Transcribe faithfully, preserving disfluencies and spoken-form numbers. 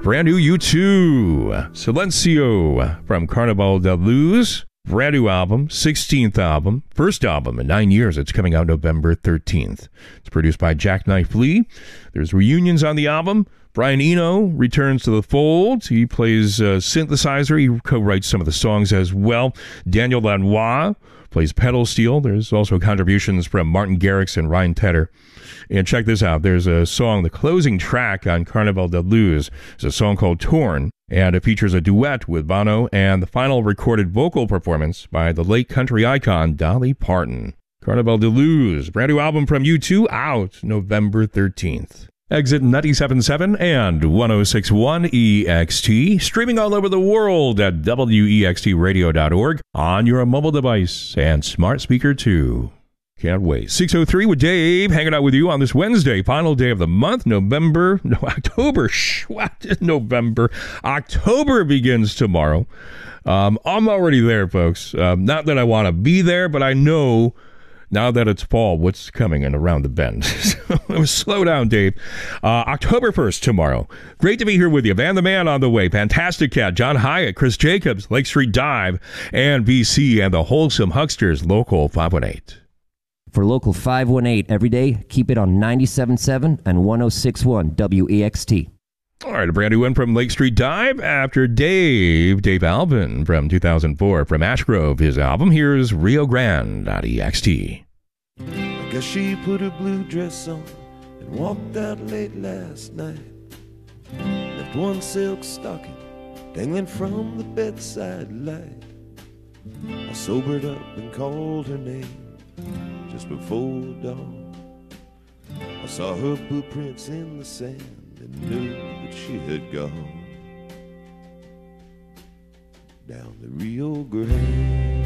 brand new U two, Silencio from Carnival de Luz. Brand new album, sixteenth album, first album in nine years. It's coming out November thirteenth. It's produced by Jackknife Lee. There's reunions on the album. Brian Eno returns to the fold. He plays uh, synthesizer. He co-writes some of the songs as well. Daniel Lanois plays pedal steel. There's also contributions from Martin Garrix and Ryan Tedder. And check this out. There's a song, the closing track on Carnival de Luz. It's a song called Torn, and it features a duet with Bono and the final recorded vocal performance by the late country icon Dolly Parton. Carnival de Luz, brand new album from U two, out November thirteenth. Exit ninety-seven point seven and one oh six point one E X T, streaming all over the world at W E X T radio dot org on your mobile device and smart speaker too. Can't wait. six oh three with Dave, hanging out with you on this Wednesday, final day of the month, November, no, October, shh, what, November, October begins tomorrow. Um, I'm already there, folks. Um, not that I want to be there, but I know now that it's fall, what's coming and around the bend. So, slow down, Dave. Uh, October first, tomorrow. Great to be here with you. Van the Man on the way. Fantastic Cat, John Hyatt, Chris Jacobs, Lake Street Dive, and B C, and the Wholesome Hucksters, Local five one eight. For Local five one eight every day, keep it on ninety-seven point seven and one oh six point one W E X T. All right, a brand new one from Lake Street Dive after Dave, Dave Alvin from two thousand four from Ash Grove, his album. Here's Rio Grande on E X T. I guess she put her blue dress on and walked out late last night. Left one silk stocking dangling from the bedside light. I sobered up and called her name just before dawn. I saw her footprints in the sand and knew that she had gone down the Rio Grande.